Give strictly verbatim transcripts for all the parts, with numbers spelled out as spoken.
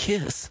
Kiss.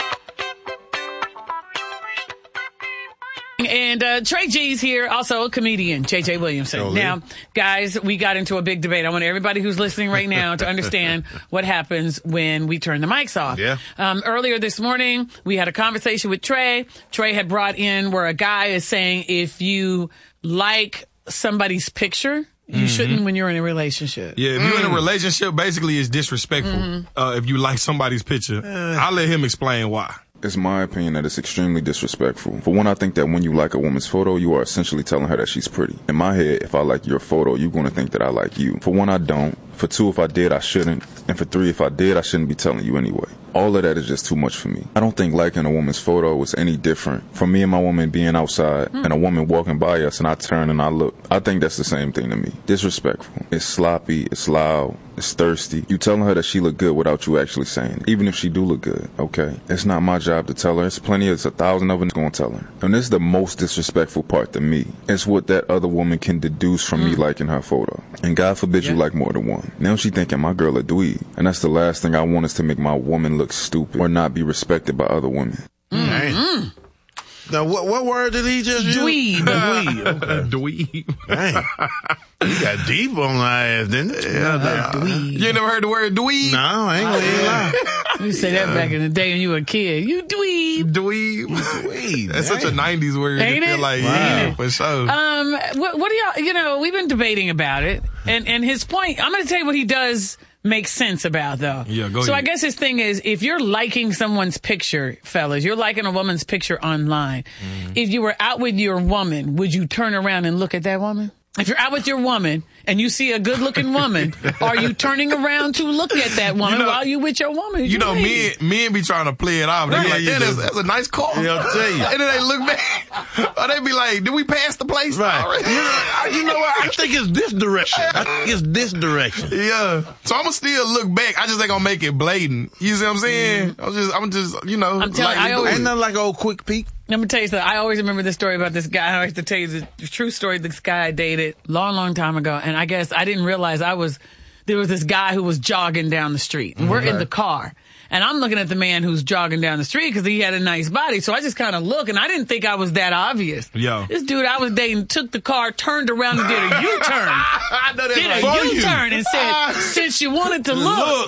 And uh, Trey G's here, also a comedian, J J Williamson. Hello. Now, guys, we got into a big debate. I want everybody who's listening right now to understand what happens when we turn the mics off. Yeah. Um, earlier this morning, we had a conversation with Trey. Trey had brought in where a guy is saying if you like somebody's picture, you mm-hmm. shouldn't when you're in a relationship. Yeah, if you're in a relationship, basically it's disrespectful mm-hmm. uh, if you like somebody's picture. Uh, I'll let him explain why. It's my opinion that it's extremely disrespectful. For one, I think that when you like a woman's photo, you are essentially telling her that she's pretty. In my head, if I like your photo, you're going to think that I like you. For one, I don't. For two, if I did, I shouldn't. And for three, if I did, I shouldn't be telling you anyway. All of that is just too much for me. I don't think liking a woman's photo is any different from me and my woman being outside mm. and a woman walking by us and I turn and I look. I think that's the same thing to me. Disrespectful. It's sloppy. It's loud. It's thirsty. You telling her that she look good without you actually saying it. Even if she do look good, okay? It's not my job to tell her. It's plenty, it's a thousand of them gonna tell her. And this is the most disrespectful part to me. It's what that other woman can deduce from mm. me liking her photo. And God forbid yeah. you like more than one. Now she thinking my girl a dweeb. And that's the last thing I want is to make my woman look stupid or not be respected by other women. Mm-hmm. Now, what what word did he just use? Dweeb. Dweeb. Okay. Dweeb. Dang. You got deep on my ass, didn't it? Yeah, nah. Dweeb. You ain't never heard the word dweeb? No, I ain't gonna lie. You say that back in the day when you were a kid. You dweeb. Dweeb. Dweeb. That's dang. such a nineties word. Ain't you feel it? like, wow. yeah, for sure. Um, what, what do y'all, you know, we've been debating about it. And, and his point, I'm going to tell you what he does make sense about, though. Yeah, go So ahead. I guess his thing is, if you're liking someone's picture, fellas, you're liking a woman's picture online. Mm-hmm. If you were out with your woman, would you turn around and look at that woman? If you're out with your woman and you see a good-looking woman, are you turning around to look at that woman you know, while you with your woman? You, you know, men, men be trying to play it off. They Right, be like, yeah, yeah, that's, do. that's a nice car. Yeah, I'll tell you. And then they look back. Or they be like, did we pass the place Right. already? You know, I, you know what? I think it's this direction. I think it's this direction. Yeah. So I'm going to still look back. I just ain't going to make it blatant. You see what I'm saying? I'm just, I'm just, you know. I'm telling you, I always- Ain't nothing like an old quick peek. Let me tell you something. I always remember this story about this guy. I have to tell you the true story. This guy I dated long, long time ago. And I guess I didn't realize I was, there was this guy who was jogging down the street. And we're Okay. in the car. And I'm looking at the man who's jogging down the street because he had a nice body. So I just kind of look, and I didn't think I was that obvious. Yo. This dude I was dating took the car, turned around and did a U-turn. I know that's Did right. a For you. U-turn and said, since you wanted to look.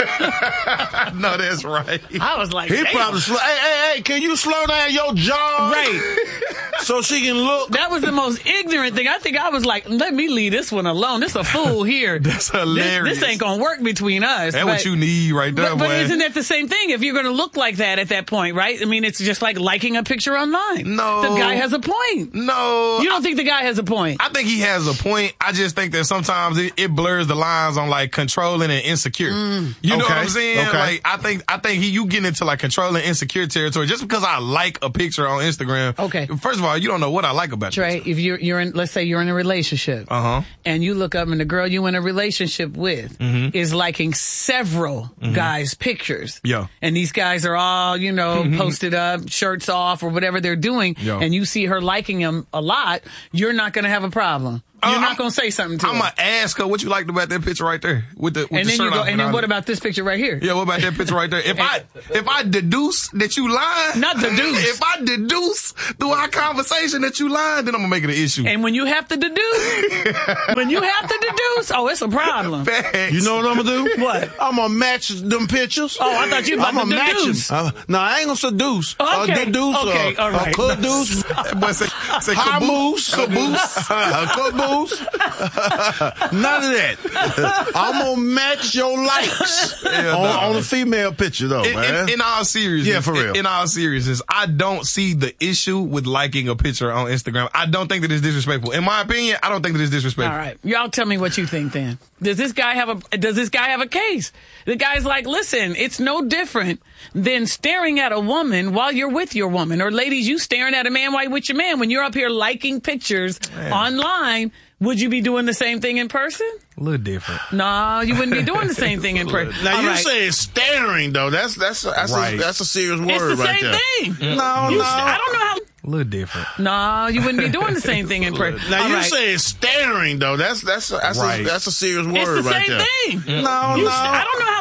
I know that's right. I was like, He damn. probably slow. Hey, hey, hey, can you slow down your jog? Right. So she can look. That was the most ignorant thing. I think I was like, let me leave this one alone. This a fool here. That's This, hilarious. this ain't gonna work between us. That's but, what you need right there, but, but boy. isn't that the same thing? If you're gonna look like that at that point, right? I mean, it's just like liking a picture online. No. The guy has a point. No. You don't think the guy has a point? I think he has a point. I just think that sometimes it, it blurs the lines on like controlling and insecure. Mm. You know Okay. what I'm saying? Okay. Like I think I think he you get into like controlling insecure territory just because I like a picture on Instagram. Okay. First of all, you don't know what I like about Trey, this. if you're you're in, let's say you're in a relationship, Uh-huh. and you look up and the girl you in a relationship with Mm-hmm. is liking several guys' pictures. Yeah. And these guys are all, you know, posted up, shirts off, or whatever they're doing, Yeah. and you see her liking them a lot, you're not going to have a problem. You're Uh, not I'm- going to say something to I'm her. gonna ask her what you liked about that picture right there with the with And the then shirt you go, off and then all what that. about this picture right here? Yeah, what about that picture right there? If I if I deduce that you lying, Not deduce. If I deduce through our conversation that you lying, then I'm gonna make it an issue. And when you have to deduce, when you have to deduce, oh, it's a problem. Facts. You know what I'm gonna do? What? I'm gonna match them pictures. Oh, I thought you were about I'm to gonna match deduce. them. Uh, no, I ain't gonna seduce. Oh, okay. Uh, deduce. Okay, uh, all right. Uh, caduce. Boy, say, say High caboose. moose. Caboose. Uh, caboose. None of that. I'm gonna match your likes Yeah, on, no. on the female picture, though, In, man. in, in all seriousness, Yeah, for real. In, in all seriousness, I don't see the issue with liking a picture on Instagram. I don't think that it's disrespectful. In my opinion, I don't think that it's disrespectful. All right, y'all tell me what you think then. Does this guy have a Does this guy have a case? The guy's like, listen, it's no different than staring at a woman while you're with your woman, or ladies, you staring at a man while you're with your man. When you're up here liking pictures online, would you be doing the same thing in person? A little different. No, you wouldn't be doing the same thing in person. Now All you right. say staring though. That's that's that's Right. a, that's a serious word It's the right same there. thing. No, You no. st- I don't know how. A little different. No, you wouldn't be doing the same thing in person. Now All you right. say staring though. That's that's that's Right. a, that's a serious word It's the right same there. thing. No, You no. st- I don't know how.